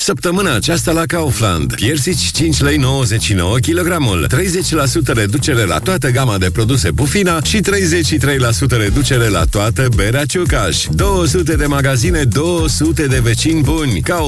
Săptămâna aceasta la Kaufland. Piersici 5,99 lei kilogramul, 30% reducere la toată gama de produse Pufina și 33% reducere la toată berea Ciucaș. 200 de magazine, 200 de vecini buni.